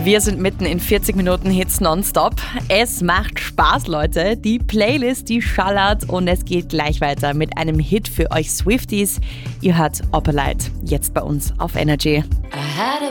Wir sind mitten in 40 Minuten Hits nonstop. Es macht Spaß, Leute. Die Playlist, die schallert und es geht gleich weiter mit einem Hit für euch Swifties. Ihr hört Opalite, jetzt bei uns auf Energy. I had a